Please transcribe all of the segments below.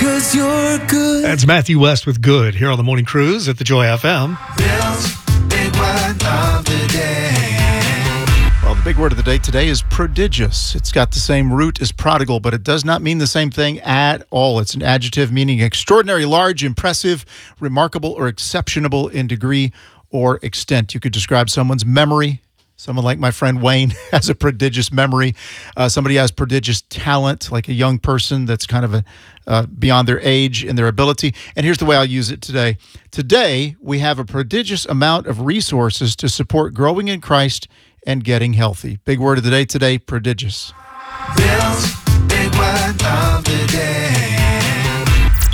'cause you're good. That's Matthew West with Good here on the Morning Cruise at the Joy FM. Bill's big word of the day. Well, the big word of the day today is prodigious. It's got the same root as prodigal, but it does not mean the same thing at all. It's an adjective meaning extraordinary, large, impressive, remarkable, or exceptional in degree or extent. You could describe someone's memory. Someone like my friend Wayne has a prodigious memory. Somebody has prodigious talent, like a young person that's kind of beyond their age and their ability. And here's the way I'll use it today. Today, we have a prodigious amount of resources to support growing in Christ and getting healthy. Big word of the day today, prodigious. Bill's big word of the day.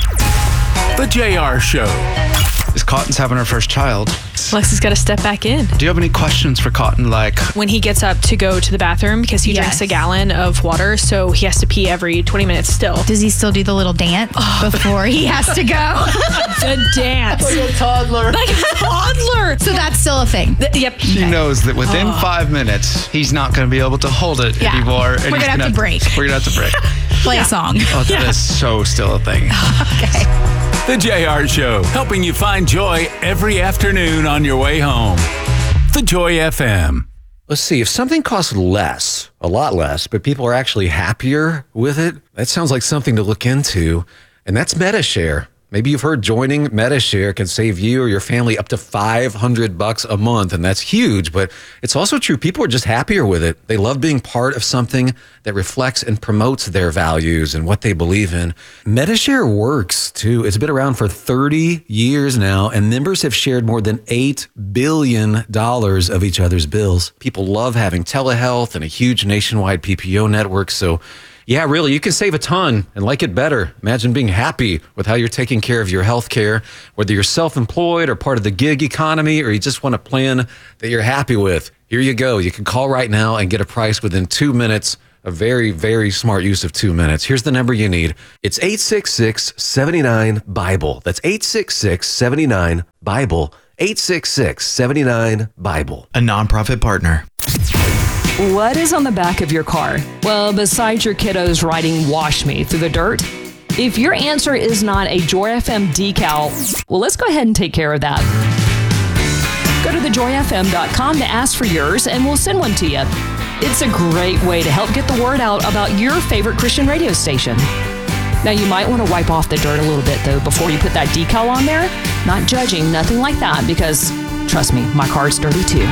The JR Show. Is Cotton's having her first child? Lexi's got to step back in. Do you have any questions for Cotton? Like, When he gets up to go to the bathroom, because he drinks a gallon of water, so he has to pee every 20 minutes still. Does he still do the little dance before he has to go? The dance. Like a toddler. Like a toddler. So that's still a thing. Yep. she knows that within 5 minutes, he's not going to be able to hold it Yeah. anymore. And We're he's gonna have to break. We're going to have to break. Play a song. Oh, that is so still a thing. Okay. The JR Show, helping you find joy every afternoon on your way home. The Joy FM. Let's see, if something costs less, a lot less, but people are actually happier with it, that sounds like something to look into. And that's MediShare. Maybe you've heard joining MediShare can save you or your family up to $500 a month, and that's huge, but it's also true. People are just happier with it. They love being part of something that reflects and promotes their values and what they believe in. MediShare works, too. It's been around for 30 years now, and members have shared more than $8 billion of each other's bills. People love having telehealth and a huge nationwide PPO network, so yeah, really, you can save a ton and like it better. Imagine being happy with how you're taking care of your health care, whether you're self-employed or part of the gig economy, or you just want a plan that you're happy with. Here you go. You can call right now and get a price within 2 minutes. A very, very smart use of 2 minutes. Here's the number you need. It's 866-79-BIBLE. That's 866-79-BIBLE. 866-79-BIBLE. A nonprofit partner. What is on the back of your car? Well, besides your kiddos writing "Wash Me" through the dirt, if your answer is not a Joy FM decal, well, let's go ahead and take care of that. Go to thejoyfm.com to ask for yours, and we'll send one to you. It's a great way to help get the word out about your favorite Christian radio station. Now, you might want to wipe off the dirt a little bit, though, before you put that decal on there. Not judging, nothing like that, because, trust me, my car's dirty, too.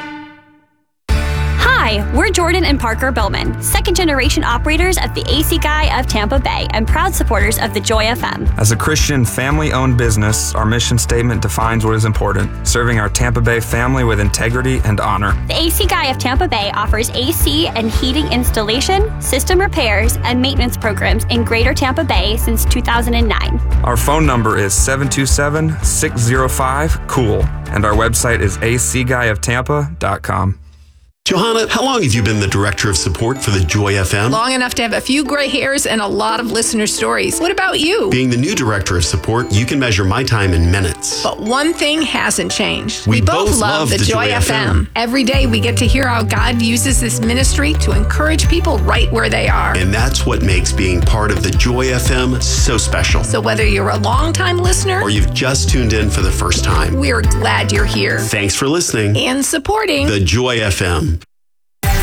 Hi, we're Jordan and Parker Billman, second-generation operators at the AC Guy of Tampa Bay and proud supporters of the Joy FM. As a Christian family-owned business, our mission statement defines what is important, serving our Tampa Bay family with integrity and honor. The AC Guy of Tampa Bay offers AC and heating installation, system repairs, and maintenance programs in Greater Tampa Bay since 2009. Our phone number is 727-605-COOL, and our website is acguyoftampa.com. Johanna, how long have you been the Director of Support for the Joy FM? Long enough to have a few gray hairs and a lot of listener stories. What about you? Being the new Director of Support, you can measure my time in minutes. But one thing hasn't changed. We both love the Joy FM. Every day we get to hear how God uses this ministry to encourage people right where they are. And that's what makes being part of the Joy FM so special. So whether you're a longtime listener or you've just tuned in for the first time, we're glad you're here. Thanks for listening and supporting the Joy FM.